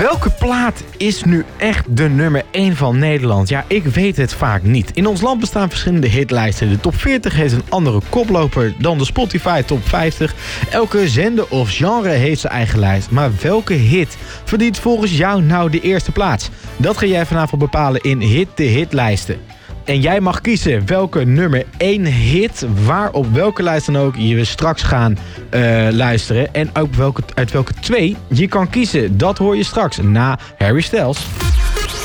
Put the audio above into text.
Welke plaat is nu echt de nummer 1 van Nederland? Ja, ik weet het vaak niet. In ons land bestaan verschillende hitlijsten. De top 40 heeft een andere koploper dan de Spotify top 50. Elke zender of genre heeft zijn eigen lijst. Maar welke hit verdient volgens jou nou de eerste plaats? Dat ga jij vanavond bepalen in Hit de Hitlijsten. En jij mag kiezen welke nummer 1 hit, waar op welke lijst dan ook, je straks gaan luisteren. En ook uit welke 2 je kan kiezen. Dat hoor je straks na Harry Styles.